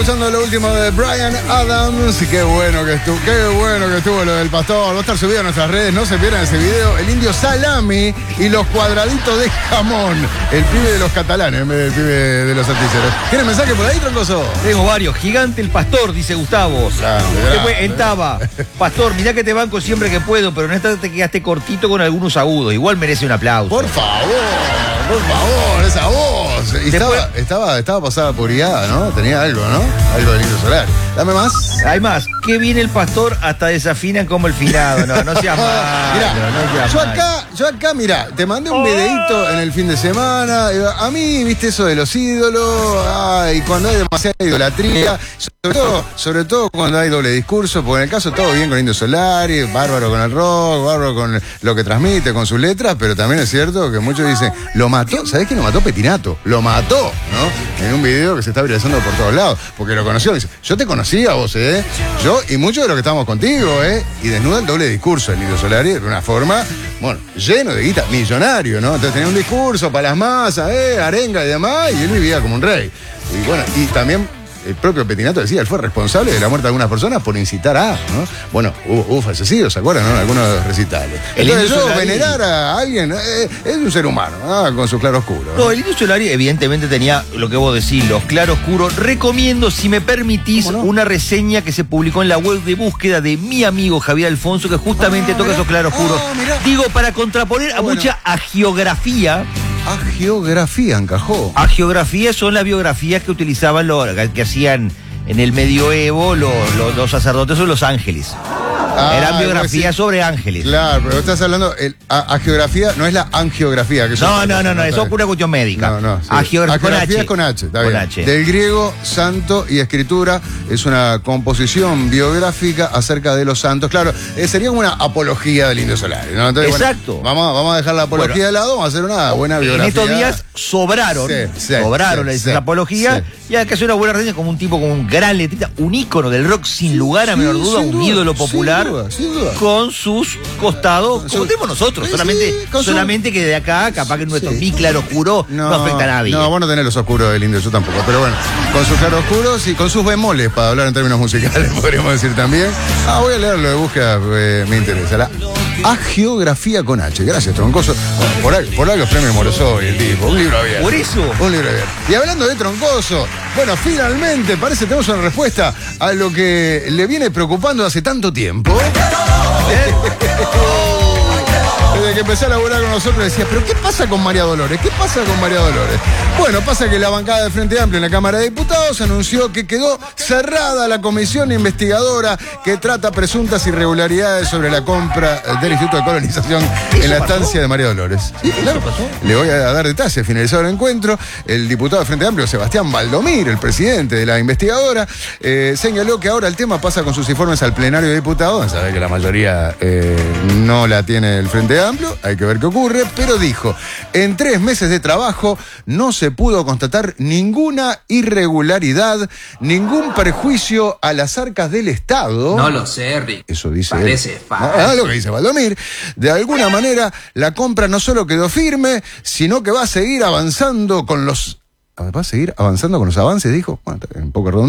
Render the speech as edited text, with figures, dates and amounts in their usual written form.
escuchando lo último de Bryan Adams. Qué bueno que estuvo lo del pastor. Va a estar subido a nuestras redes, no se pierdan ese video. El indio salami y los cuadraditos de jamón. El pibe de los catalanes en vez del pibe de los articeros. ¿Tienes mensaje por ahí, Troncoso? Tengo varios. Gigante el pastor, dice Gustavo. Después, en Taba. Pastor, mirá que te banco siempre que puedo, pero en esta te quedaste cortito con algunos agudos. Igual merece un aplauso. Por favor, esa voz. Y estaba pasada por guiada, ¿no? Tenía algo, ¿no? Algo del indio solar. Dame más. Hay más. Qué bien el pastor, hasta desafinan como el finado. No seas malo. Mirá, yo acá, mirá, te mandé un videíto en el fin de semana. A mí, viste eso de los ídolos. Ay, cuando hay demasiada idolatría. Sobre todo cuando hay doble discurso, porque en el caso todo bien con Indio Solari, bárbaro con el rock, bárbaro con lo que transmite, con sus letras, pero también es cierto que muchos dicen, lo mató, ¿sabés qué? Lo mató Petinato, lo mató, ¿no? En un video que se está viralizando por todos lados, porque lo conoció, dice, yo te conocía a vos, yo y muchos de los que estábamos contigo, y desnuda el doble discurso del Indio Solari de una forma, bueno, lleno de guita, millonario, ¿no? Entonces tenía un discurso para las masas, arenga y demás, y él vivía como un rey. Y bueno, y también el propio Petinato decía, él fue responsable de la muerte de algunas personas por incitar a, ¿no? Bueno, hubo fallecidos, ¿se acuerdan, no? Algunos recitales. Entonces venerar a alguien es un ser humano, con su claroscuro. No, el Indio Solari evidentemente tenía lo que vos decís, los claroscuros. Recomiendo, si me permitís, una reseña que se publicó en la web de búsqueda de mi amigo Javier Alfonso, que justamente toca esos claroscuros. Digo, para contraponer a mucha agiografía. Agiografía encajó. Agiografía son las biografías que utilizaban que hacían en el medioevo los sacerdotes o los ángeles. Eran biografías sobre ángeles. Claro, pero estás hablando, agiografía no es la angiografía. Que no, eso es pura cuestión médica. Sí. Agiografía es con H, está bien. H. Del griego, santo y escritura, es una composición biográfica acerca de los santos. Claro, sería una apología del Indio Solari, ¿no? Entonces, exacto. Bueno, vamos a dejar la apología de lado, vamos a hacer una buena biografía. En estos días sobraron la apología, y hay que hacer una buena reseña como un tipo, como un gran letrista, un ícono del rock, sin lugar a menor duda, un ídolo popular. Sin duda. Con sus costados, como tenemos nosotros, solamente que de acá, capaz que nuestro mi claroscuro no afecta a nadie. No, vos no tenés los oscuros del Indio, yo tampoco, pero bueno, con sus claroscuros y con sus bemoles, para hablar en términos musicales, podríamos decir también. Voy a leer lo de búsqueda, me interesa. La agiografía con H. Gracias, Troncoso. Por algo premio Morosó y el tipo. Un libro abierto. Por eso. Un libro abierto. Y hablando de Troncoso, bueno, finalmente parece que tenemos una respuesta a lo que le viene preocupando hace tanto tiempo. Desde que empecé a laburar con nosotros decía, ¿pero qué pasa con María Dolores? ¿Qué pasa con María Dolores? Bueno, pasa que la bancada del Frente Amplio en la Cámara de Diputados anunció que quedó cerrada la comisión investigadora que trata presuntas irregularidades sobre la compra del Instituto de Colonización en la estancia de María Dolores. Sí, claro. Le voy a dar detalles. Finalizado el encuentro, el diputado del Frente Amplio, Sebastián Valdomir, el presidente de la investigadora, señaló que ahora el tema pasa con sus informes al plenario de diputados. Sabe que la mayoría no la tiene el Frente Amplio, hay que ver qué ocurre, pero dijo, en 3 meses de trabajo no se pudo constatar ninguna irregularidad, ningún perjuicio a las arcas del Estado. No lo sé, Rick. Eso dice Parece fácil. Lo que dice Valdomir. De alguna manera, la compra no solo quedó firme, sino que va a seguir avanzando con los avances, dijo. Bueno, un poco redundante.